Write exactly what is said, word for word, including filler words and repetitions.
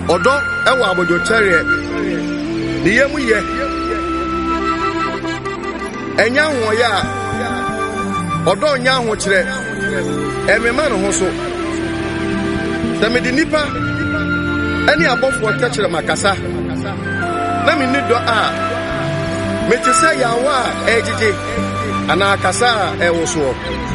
Odo ewa abojo chere ni yemu ye enya ho ya odo nya ho kire emema no ho so tamedi nipa ani abofo takire makasa na me ni do a metisa yawa ejije ana akasa ewo so